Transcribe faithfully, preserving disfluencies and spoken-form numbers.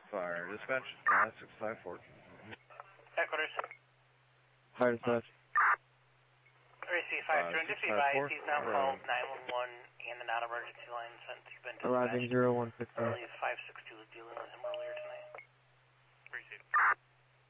Fire dispatch, nine six five four. Headquarters. Fire dispatch. R C five two, just be advised, he's now called nine one one and the non-emergency line since he's been dispatched. Arriving zero one six. I believe five six two was dealing with him earlier tonight. Appreciate it.